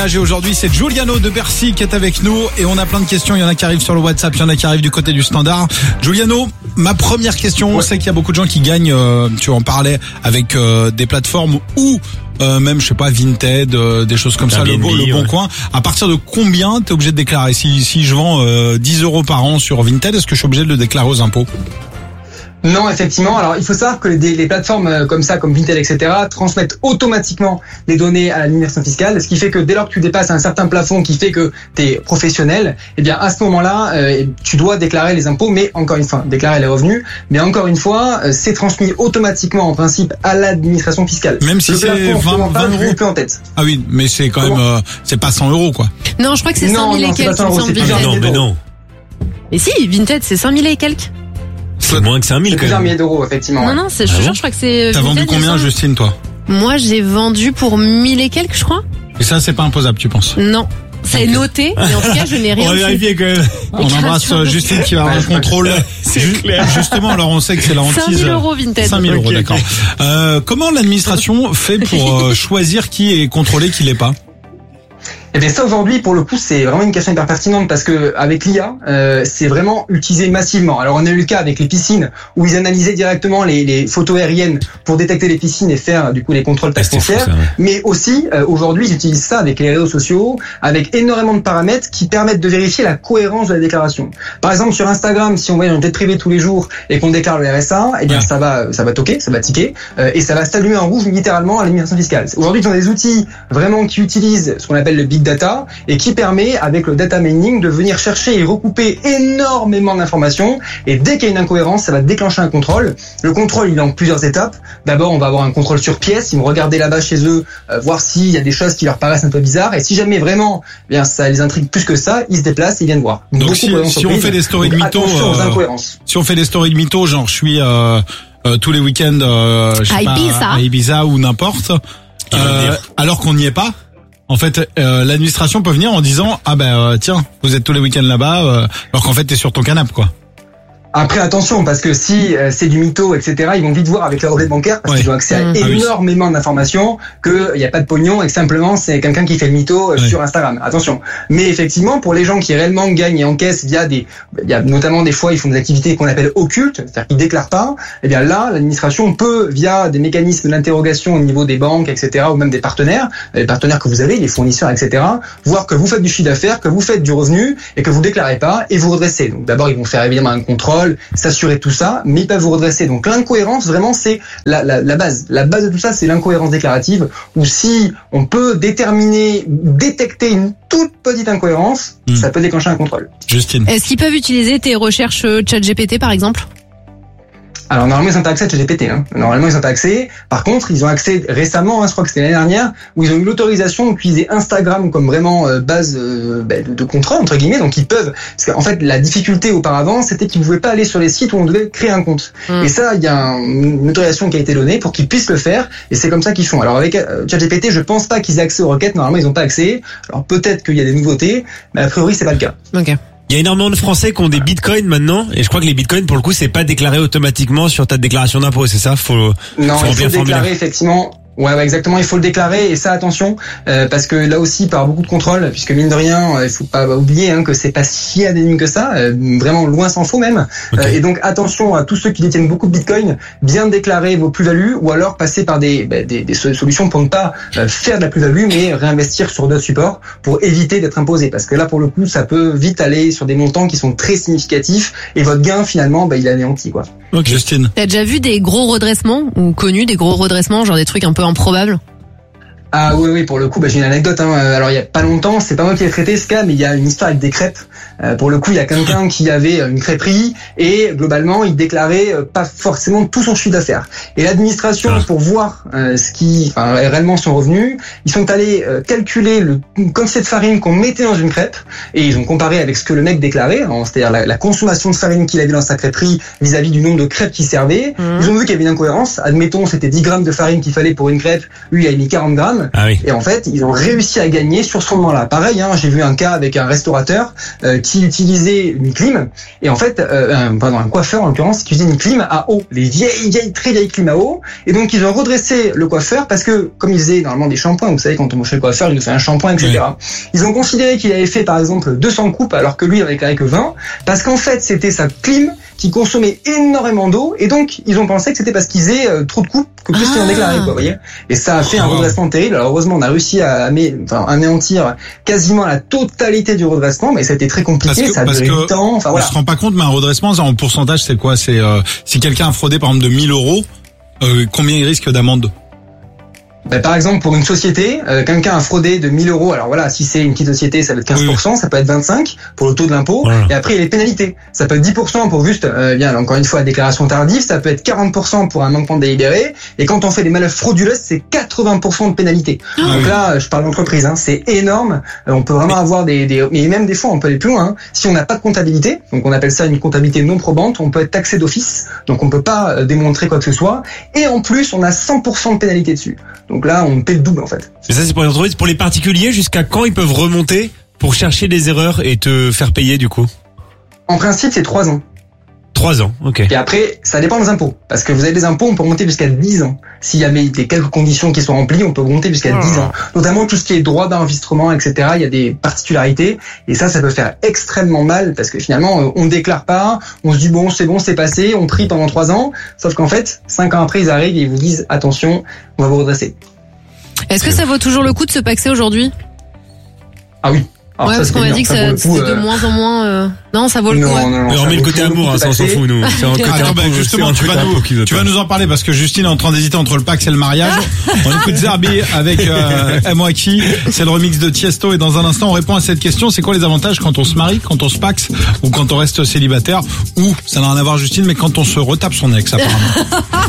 Aujourd'hui, c'est Giuliano de Bercy qui est avec nous et on a plein de questions. Il y en a qui arrivent sur le WhatsApp, il y en a qui arrivent du côté du standard. Giuliano, ma première question, c'est qu'il y a beaucoup de gens qui gagnent, tu en parlais, avec des plateformes ou même, je sais pas, Vinted, des choses comme ça, le Bon Coin. À partir de combien t'es obligé de déclarer? Si je vends 10 € par an sur Vinted, est-ce que je suis obligé de le déclarer aux impôts? Non, effectivement. Alors, il faut savoir que les plateformes comme ça, comme Vinted, etc., transmettent automatiquement les données à l'administration fiscale, ce qui fait que dès lors que tu dépasses un certain plafond qui fait que tu es professionnel, eh bien, à ce moment-là, tu dois déclarer les impôts, mais encore une fois, déclarer les revenus, mais encore une fois, c'est transmis automatiquement, en principe, à l'administration fiscale. Même si c'est 20 € plus en tête. Ah oui, mais c'est quand même, c'est pas 100 €, quoi. Non, je crois que c'est 100 000 et quelques. Non, mais non. Et si, Vinted, c'est 5 000 et quelques. C'est moins que 5 000 quand même. Plusieurs milliers d'euros, effectivement. Non, je te jure, je crois que c'est... T'as vendu combien, Justine, toi? Moi, j'ai vendu pour 1000 et quelques, je crois. Et ça, c'est pas imposable, tu penses? Non. C'est noté, mais en tout cas, je n'ai rien. On va vérifier quand même. On embrasse Justine qui va avoir le contrôle. Justement, alors on sait que c'est la hantise. 5 000 € Vinted. 5 000 €, d'accord. Comment l'administration fait pour choisir qui est contrôlé, qui l'est pas? Eh bien ça aujourd'hui pour le coup c'est vraiment une question hyper pertinente parce que avec l'IA c'est vraiment utilisé massivement. Alors on a eu le cas avec les piscines où ils analysaient directement les photos aériennes pour détecter les piscines et faire du coup les contrôles taxes foncières. Mais aussi aujourd'hui ils utilisent ça avec les réseaux sociaux, avec énormément de paramètres qui permettent de vérifier la cohérence de la déclaration. Par exemple sur Instagram, si on va dans une tête privée tous les jours et qu'on déclare le RSA, eh bien ça va toquer, ça va tiquer et ça va s'allumer en rouge littéralement à l'administration fiscale. Aujourd'hui ils ont des outils vraiment qui utilisent ce qu'on appelle le big data et qui permet avec le data mining de venir chercher et recouper énormément d'informations et dès qu'il y a une incohérence ça va déclencher un contrôle. Le contrôle il est en plusieurs étapes. D'abord on va avoir un contrôle sur pièce, ils vont regarder là-bas chez eux voir s'il y a des choses qui leur paraissent un peu bizarres et si jamais vraiment eh bien ça les intrigue plus que ça, ils se déplacent et ils viennent voir. Donc si on fait des stories de mythos si on fait des stories de mythos genre je suis tous les week-ends à Ibiza ou n'importe alors qu'on n'y est pas. En fait, l'administration peut venir en disant tiens, vous êtes tous les week-ends là-bas, alors qu'en fait t'es sur ton canapé, quoi. Après attention parce que si c'est du mytho etc ils vont vite voir avec leur relevé bancaire parce qu'ils ont accès à énormément d'informations que il y a pas de pognon et que simplement c'est quelqu'un qui fait le mytho sur Instagram. Attention. Mais effectivement pour les gens qui réellement gagnent et encaissent via il y a notamment des fois ils font des activités qu'on appelle occultes, c'est-à-dire qu'ils déclarent pas. Et bien là l'administration peut via des mécanismes d'interrogation au niveau des banques etc ou même des partenaires, les partenaires que vous avez, les fournisseurs etc, voir que vous faites du chiffre d'affaires, que vous faites du revenu et que vous déclarez pas et vous redressez. Donc d'abord ils vont faire évidemment un contrôle, s'assurer de tout ça, mais ils peuvent vous redresser. Donc l'incohérence, vraiment, c'est la base. La base de tout ça, c'est l'incohérence déclarative, où si on peut détecter une toute petite incohérence, ça peut déclencher un contrôle. Justine. Est-ce qu'ils peuvent utiliser tes recherches ChatGPT, par exemple ? Alors normalement ils n'ont pas accès à ChatGPT. Normalement ils n'ont pas accès. Par contre ils ont accès récemment, je crois que c'était l'année dernière, où ils ont eu l'autorisation d'utiliser Instagram comme vraiment base de contrôle entre guillemets. Donc ils peuvent. Parce qu'en fait la difficulté auparavant c'était qu'ils ne pouvaient pas aller sur les sites où on devait créer un compte. Et ça il y a une autorisation qui a été donnée pour qu'ils puissent le faire. Et c'est comme ça qu'ils font. Alors avec ChatGPT je pense pas qu'ils aient accès aux requêtes. Normalement ils n'ont pas accès. Alors peut-être qu'il y a des nouveautés, mais a priori c'est pas le cas. Ok. Il y a énormément de Français qui ont des bitcoins maintenant, et je crois que les bitcoins, pour le coup, c'est pas déclaré automatiquement sur ta déclaration d'impôt, c'est ça? Non, il faut déclarer effectivement. Ouais, exactement, il faut le déclarer et ça attention parce que là aussi par beaucoup de contrôles puisque mine de rien il faut pas oublier que c'est pas si anonyme que ça, vraiment loin s'en faut même. Et donc attention à tous ceux qui détiennent beaucoup de Bitcoin, bien déclarer vos plus-values ou alors passer par des solutions pour ne pas faire de la plus-value mais réinvestir sur d'autres supports pour éviter d'être imposé parce que là pour le coup ça peut vite aller sur des montants qui sont très significatifs et votre gain finalement il est anéanti quoi. Ok, Justine. T'as déjà vu des gros redressements ou connu des gros redressements, genre des trucs un peu improbables? Ah oui, pour le coup, j'ai une anecdote. Alors il y a pas longtemps, c'est pas moi qui ai traité ce cas, mais il y a une histoire avec des crêpes. Pour le coup, il y a quelqu'un qui avait une crêperie et globalement, il déclarait pas forcément tout son chiffre d'affaires. Et l'administration, pour voir réellement son revenu, ils sont allés calculer le quantité de farine qu'on mettait dans une crêpe et ils ont comparé avec ce que le mec déclarait, c'est-à-dire la consommation de farine qu'il avait dans sa crêperie vis-à-vis du nombre de crêpes qu'il servait. Ils ont vu qu'il y avait une incohérence. Admettons, c'était 10 grammes de farine qu'il fallait pour une crêpe. Lui, il a mis 40 grammes. minimum. Ah oui. Et en fait, ils ont réussi à gagner sur ce fondement-là. Pareil, hein, j'ai vu un cas avec un restaurateur qui utilisait une clim, et en fait, un coiffeur en l'occurrence, qui utilisait une clim à eau, les très vieilles clims à eau. Et donc ils ont redressé le coiffeur parce que comme ils faisaient normalement des shampoings, vous savez quand on va chez le coiffeur, il nous fait un shampoing, etc. Oui. Ils ont considéré qu'il avait fait par exemple 200 coupes alors que lui il en avait déclaré que 20, parce qu'en fait c'était sa clim qui consommait énormément d'eau, et donc ils ont pensé que c'était parce qu'ils faisaient trop de coupes que plus qu'ils en déclaraient, quoi, vous voyez. Et ça a fait un redressement terrible. Alors heureusement on a réussi à anéantir quasiment la totalité du redressement, mais ça a été très compliqué, ça a duré du temps. Enfin voilà. On se rend pas compte, mais un redressement en pourcentage c'est quoi? C'est si quelqu'un a fraudé par exemple de 1000 euros, combien il risque d'amende? Par exemple, pour une société, quelqu'un a fraudé de 1000 euros. Alors voilà, si c'est une petite société, ça va être 15%, ça peut être 25% pour le taux de l'impôt. Voilà. Et après, il y a les pénalités. Ça peut être 10% pour juste, encore une fois, la déclaration tardive. Ça peut être 40% pour un manquement délibéré. Et quand on fait des manœuvres frauduleuses, c'est 80% de pénalité. Donc là, je parle d'entreprise, hein, c'est énorme. On peut vraiment avoir mais même des fois, on peut aller plus loin. Hein. Si on n'a pas de comptabilité, donc on appelle ça une comptabilité non probante, on peut être taxé d'office. Donc on peut pas démontrer quoi que ce soit. Et en plus, on a 100% de pénalité dessus. Donc là, on paie le double en fait. Et ça, c'est pour les entreprises. Pour les particuliers, jusqu'à quand ils peuvent remonter pour chercher des erreurs et te faire payer du coup? En principe, c'est 3 ans. 3 ans, ok. Et après, ça dépend des impôts. Parce que vous avez des impôts, on peut remonter jusqu'à 10 ans. S'il y a des quelques conditions qui sont remplies, on peut remonter jusqu'à 10 ans. Notamment tout ce qui est droit d'enregistrement, etc. Il y a des particularités. Et ça peut faire extrêmement mal parce que finalement, on déclare pas, on se dit bon, c'est passé, on prie pendant 3 ans. Sauf qu'en fait, 5 ans après, ils arrivent et ils vous disent attention, on va vous redresser. Est-ce que ça vaut toujours le coup de se paxer aujourd'hui? Ah oui. Alors parce qu'on m'a dit que c'est de moins en moins. Non, ça vaut le coup. Non, on met le côté amour, ça on s'en fout nous. Justement, tu vas nous en parler parce que Justine est en train d'hésiter entre le Pax et le mariage. On écoute Zerbi avec Mwaki. C'est le remix de Tiesto et dans un instant on répond à cette question. C'est quoi les avantages quand on se marie, quand on se paxe ou quand on reste célibataire? Ou ça n'a rien à voir Justine, mais quand on se retape son ex apparemment.